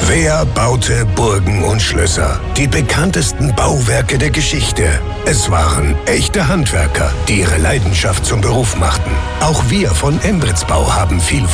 Wer baute Burgen und Schlösser? Die bekanntesten Bauwerke der Geschichte. Es waren echte Handwerker, die ihre Leidenschaft zum Beruf machten. Auch wir von Embritzbau haben viel